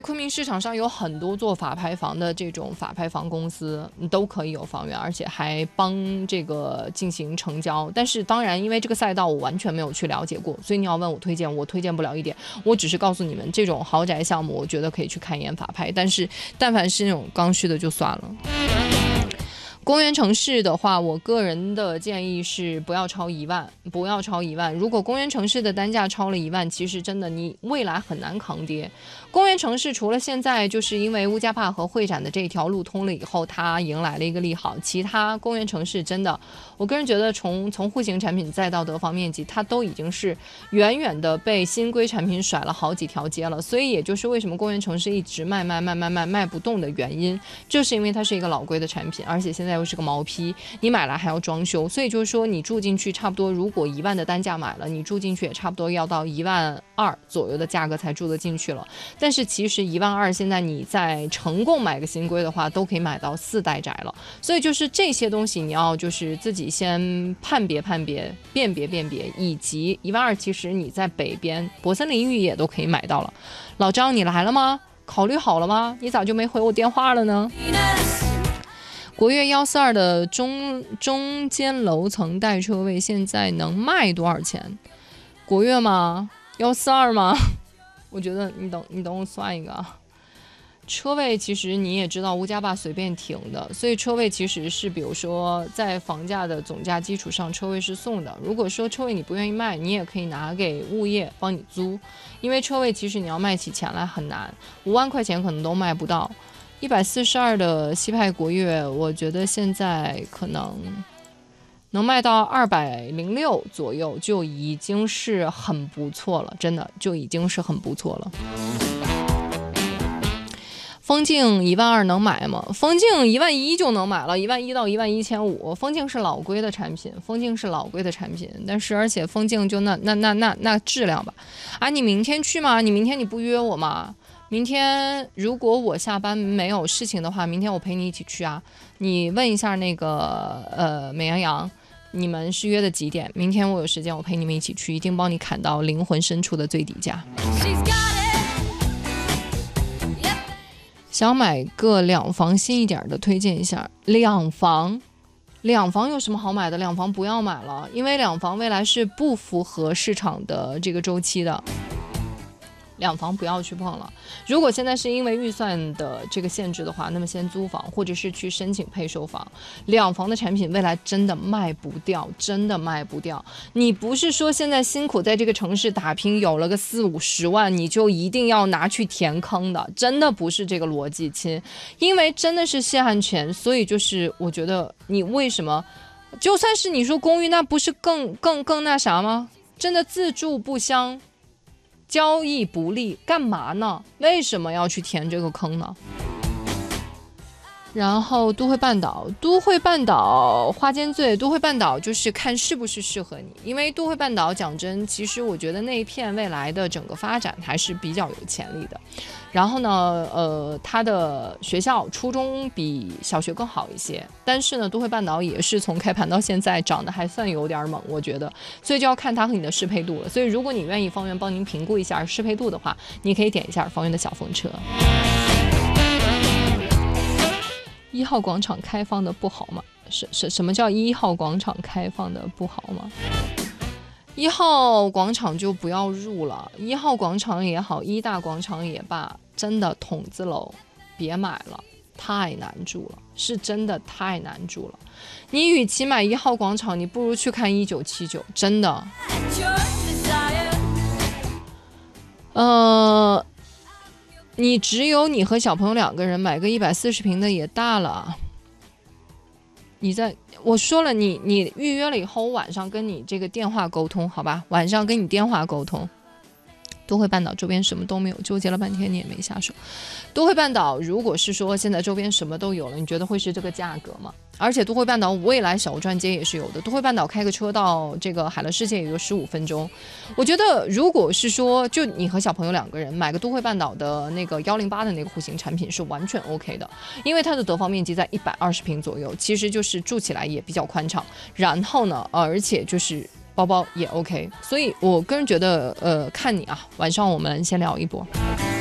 昆明市场上有很多做法拍房的这种法拍房公司，都可以有房源，而且还帮这个进行成交。但是当然，因为这个赛道我完全没有去了解过，所以你要问我推荐，我推荐不了一点。我只是告诉你们，这种豪宅项目，我觉得可以去看一眼法拍。但是，但凡是那种刚需的就算了。公园城市的话，我个人的建议是不要超1万，不要超1万。如果公园城市的单价超了1万，其实真的你未来很难抗跌。公园城市除了现在就是因为乌家坝和会展的这条路通了以后，它迎来了一个利好，其他公园城市真的，我个人觉得从户型产品再到得房面积，它都已经是远远的被新规产品甩了好几条街了。所以也就是为什么公园城市一直卖不动的原因，就是因为它是一个老规的产品，而且现在又是个毛坯，你买来还要装修，所以就是说你住进去差不多，如果1万的单价买了，你住进去也差不多要到1.2万左右的价格才住得进去了。但是其实1.2万现在你在成功买个新规的话，都可以买到4代宅了。所以就是这些东西你要就是自己先判别、辨别，以及1.2万其实你在北边博森林域也都可以买到了。老张，你来了吗？考虑好了吗？你咋就没回我电话了呢？国悦142的中间楼层带车位现在能卖多少钱？国悦吗？142吗？我觉得你等我算一个啊。车位其实你也知道，乌家坝随便停的，所以车位其实是比如说在房价的总价基础上，车位是送的。如果说车位你不愿意卖，你也可以拿给物业帮你租，因为车位其实你要卖起钱来很难，5万块钱可能都卖不到。142的西派国悦，我觉得现在可能卖到206左右，就已经是很不错了，真的就已经是很不错了。风镜1.2万能买吗？风镜1.1万就能买了，1.1万到1.115万。风镜是老规的产品，但是而且风镜就那质量吧。啊，你明天去吗？你不约我吗？明天如果我下班没有事情的话，明天我陪你一起去啊。你问一下那个美羊羊，你们是约的几点？明天我有时间，我陪你们一起去，一定帮你砍到灵魂深处的最底价。想买个2房新一点的，推荐一下。两房有什么好买的？2房不要买了，因为2房未来是不符合市场的这个周期的。2房不要去碰了。如果现在是因为预算的这个限制的话，那么先租房，或者是去申请配售房。2房的产品未来真的卖不掉，你不是说现在辛苦在这个城市打拼，有了个40-50万，你就一定要拿去填坑的，真的不是这个逻辑，亲。因为真的是血汗钱，所以就是我觉得你为什么，就算是你说公寓，那不是更那啥吗？真的自住不香。交易不利，干嘛呢？为什么要去填这个坑呢？然后都会半岛花间醉，都会半岛就是看是不是适合你，因为都会半岛讲真，其实我觉得那一片未来的整个发展还是比较有潜力的。然后呢，它的学校初中比小学更好一些，但是呢，都会半岛也是从开盘到现在涨得还算有点猛，我觉得，所以就要看它和你的适配度了。所以如果你愿意方圆帮您评估一下适配度的话，你可以点一下方圆的小风车。1号广场开放的不好吗？什么叫1号广场开放的不好吗？1号广场就不要入了，1号广场也好，1大广场也罢，真的筒子楼别买了，太难住了，是真的太难住了。你与其买1号广场，你不如去看1979，真的。你只有你和小朋友2个人，买个140平的也大了。我说了，你预约了以后，我晚上跟你这个电话沟通，好吧？晚上跟你电话沟通。都会半岛周边什么都没有，纠结了半天你也没下手。都会半岛如果是说现在周边什么都有了，你觉得会是这个价格吗？而且都会半岛未来小转街也是有的，都会半岛开个车到这个海乐世界也就15分钟。我觉得如果是说就你和小朋友2个人买个都会半岛的那个108的那个户型产品是完全 OK 的，因为它的得房面积在120平左右，其实就是住起来也比较宽敞，然后呢而且就是包也 OK， 所以我个人觉得看你啊，晚上我们先聊一波。